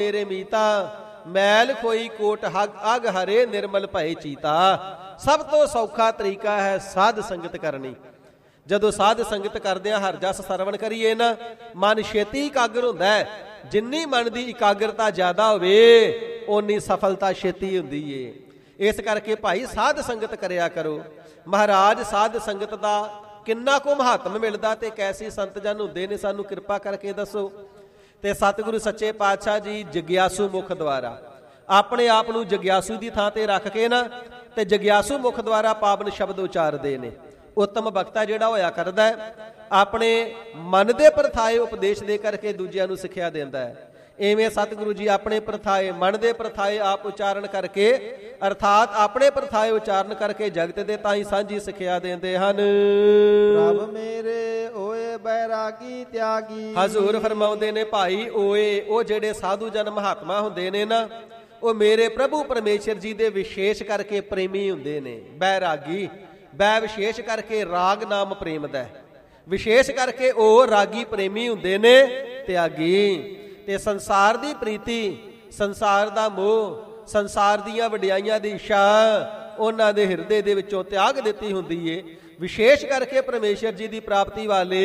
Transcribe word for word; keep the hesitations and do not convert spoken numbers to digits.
ਮੇਰੇ ਮੀਤਾ, ਮੈਲ ਖੋਈ ਕੋਟ ਹਗ ਅਗ ਹਰੇ ਨਿਰਮਲ ਭਏ ਚੀਤਾ। ਸਭ ਤੋਂ ਸੌਖਾ ਤਰੀਕਾ ਹੈ ਸਾਧ ਸੰਗਤ ਕਰਨੀ। ਜਦੋਂ ਸਾਧ ਸੰਗਤ ਕਰਦਿਆਂ ਹਰ ਜਸ ਸਰਵਣ ਕਰੀਏ ਨਾ, ਮਨ ਛੇਤੀ ਇਕਾਗਰ ਹੁੰਦਾ ਹੈ। ਜਿੰਨੀ ਮਨ ਦੀ ਇਕਾਗਰਤਾ ਜ਼ਿਆਦਾ ਹੋਵੇ ਓਨੀ ਸਫਲਤਾ ਛੇਤੀ ਹੁੰਦੀ ਏ। ਇਸ ਕਰਕੇ ਭਾਈ ਸਾਧ ਸੰਗਤ ਕਰਿਆ ਕਰੋ। ਮਹਾਰਾਜ ਸਾਧ ਸੰਗਤ ਦਾ ਕਿੰਨਾ ਕੁ ਮਹਾਤਮ ਮਿਲਦਾ ਤੇ ਕੈਸੀ ਸੰਤ ਜਨ ਹੁੰਦੇ ਨੇ, ਸਾਨੂੰ ਕਿਰਪਾ ਕਰਕੇ ਦੱਸੋ। ਤੇ ਸਤਿਗੁਰੂ ਸੱਚੇ ਪਾਤਸ਼ਾਹ ਜੀ ਜਗਿਆਸੂ ਮੁਖ ਦੁਆਰਾ ਆਪਣੇ ਆਪ ਨੂੰ ਜਗਿਆਸੂ ਦੀ ਥਾਂ ਤੇ ਰੱਖ ਕੇ ਨਾ ਤੇ ਜਗਿਆਸੂ ਮੁਖ ਦੁਆਰਾ ਪਾਵਨ ਸ਼ਬਦ ਉਚਾਰਦੇ ਨੇ। ਉੱਤਮ ਬਖਤਾ ਜਿਹੜਾ ਹੋਇਆ ਕਰਦਾ ਹੈ, ਆਪਣੇ ਮਨ ਦੇ ਪ੍ਰਥਾਏ ਉਪਦੇਸ਼ ਦੇ ਕਰਕੇ ਦੂਜਿਆਂ ਨੂੰ ਸਿੱਖਿਆ ਦਿੰਦਾ ਹੈ। ਇਵੇਂ ਸਤਿਗੁਰੂ ਜੀ ਆਪਣੇ ਪ੍ਰਥਾਏ, ਮਨ ਦੇ ਪ੍ਰਥਾਏ ਆਪ ਉਚਾਰਨ ਕਰਕੇ, ਅਰਥਾਤ ਆਪਣੇ ਪ੍ਰਥਾਏ ਉਚਾਰਨ ਕਰਕੇ ਜਗਤ ਦੇ ਤਾਈਂ ਸਾਂਝੀ ਸਿੱਖਿਆ ਦਿੰਦੇ ਹਨ। ਪ੍ਰਭ ਮੇਰੇ ਓਏ ਬੈਰਾਗੀ ਤਿਆਗੀ। ਹਜ਼ੂਰ ਫਰਮਾਉਂਦੇ ਨੇ ਭਾਈ ਓਏ, ਉਹ ਜਿਹੜੇ ਸਾਧੂ ਜਨ ਮਹਾਤਮਾ ਹੁੰਦੇ ਨੇ ਨਾ, ਉਹ ਮੇਰੇ ਪ੍ਰਭੂ ਪਰਮੇਸ਼ਰ ਜੀ ਦੇ ਵਿਸ਼ੇਸ਼ ਕਰਕੇ ਪ੍ਰੇਮੀ ਹੁੰਦੇ ਨੇ। ਬੈਰਾਗੀ, ਬੈ ਵਿਸ਼ੇਸ਼ ਕਰਕੇ ਰਾਗ ਨਾਮ ਪ੍ਰੇਮ ਦਾ, ਵਿਸ਼ੇਸ਼ ਕਰਕੇ ਉਹ ਰਾਗੀ ਪ੍ਰੇਮੀ ਹੁੰਦੇ ਨੇ। ਤਿਆਗੀ ਤੇ ਸੰਸਾਰ ਦੀ ਪ੍ਰੀਤੀ, ਸੰਸਾਰ ਦਾ ਮੋਹ, ਸੰਸਾਰ ਦੀਆਂ ਵਡਿਆਈਆਂ ਦੀ ਇੱਛਾ ਉਹਨਾਂ ਦੇ ਹਿਰਦੇ ਦੇ ਵਿੱਚੋਂ ਤਿਆਗ ਦਿੱਤੀ ਹੁੰਦੀ ਏ। ਵਿਸ਼ੇਸ਼ ਕਰਕੇ ਪਰਮੇਸ਼ਰ ਜੀ ਦੀ ਪ੍ਰਾਪਤੀ ਵਾਲੇ